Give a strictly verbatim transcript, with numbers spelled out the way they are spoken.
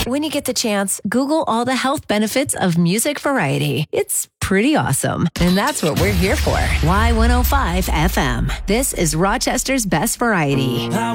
When you get the chance, Google all the health benefits of music variety. It's pretty awesome. And that's what we're here for. Y one oh five F M. This is Rochester's best variety.